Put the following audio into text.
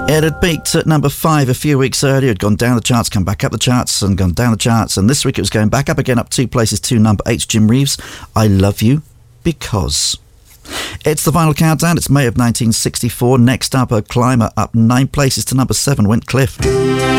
It had peaked at number 5 a few weeks earlier. It had gone down the charts, come back up the charts, and gone down the charts. And this week it was going back up again, up 2 places to number 8. Jim Reeves, I Love You Because. It's the final countdown. It's May of 1964. Next up, a climber up 9 places to number 7 went Cliff.